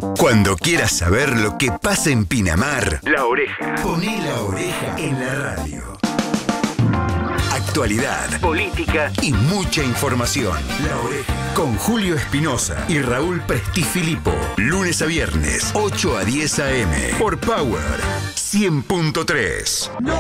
Cuando quieras saber lo que pasa en Pinamar, La Oreja. Poné La Oreja en la radio. Actualidad, política y mucha información. La Oreja. Con Julio Espinosa y Raúl Prestifilipo. Lunes a viernes, 8 a 10 a.m. Por Power 100.3.